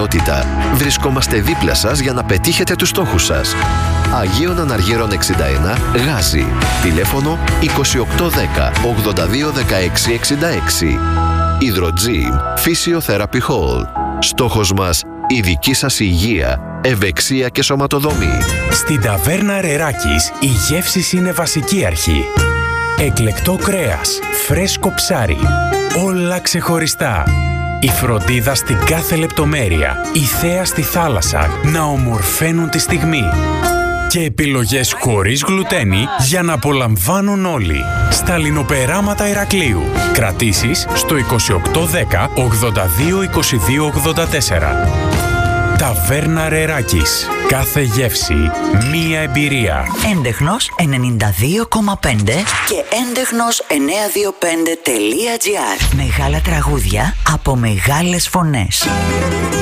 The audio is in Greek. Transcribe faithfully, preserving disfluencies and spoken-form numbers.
ποιότητα, βρισκόμαστε δίπλα σας για να πετύχετε τους στόχους σας. Αγίων Αναργύρων εξήντα ένα, Γάζι. Τηλέφωνο είκοσι οκτώ δέκα ογδόντα δύο δεκαέξι εξήντα έξι. Hydrogym Physiotherapy Hall. Στόχος μας, η δική σας υγεία, ευεξία και σωματοδομή. Στην ταβέρνα Ρεράκης η γεύση είναι βασική αρχή. Εκλεκτό κρέας, φρέσκο ψάρι, όλα ξεχωριστά. Η φροντίδα στην κάθε λεπτομέρεια, η θέα στη θάλασσα να ομορφαίνουν τη στιγμή. Και επιλογές χωρίς γλουτένη για να απολαμβάνουν όλοι. Στα λινοπεράματα Ηρακλείου. Κρατήσεις στο είκοσι οκτώ δέκα ογδόντα δύο είκοσι δύο ογδόντα τέσσερα. Ταβέρνα Ρεράκης. Κάθε γεύση, μία εμπειρία. Έντεχνος ενενήντα δύο κόμμα πέντε και έντεχνος εννιακόσια είκοσι πέντε τελεία τζι άρ. Μεγάλα τραγούδια από μεγάλες φωνές.